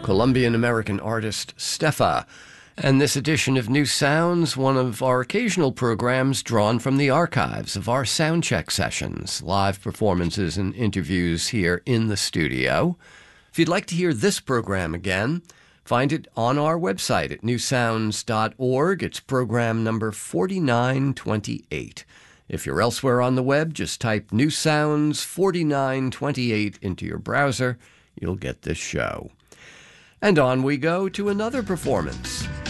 Colombian-American artist Stefa. And this edition of New Sounds, one of our occasional programs drawn from the archives of our soundcheck sessions, live performances and interviews here in the studio. If you'd like to hear this program again, find it on our website at newsounds.org. It's program number 4928. If you're elsewhere on the web, just type New Sounds 4928 into your browser. You'll get this show. And on we go to another performance.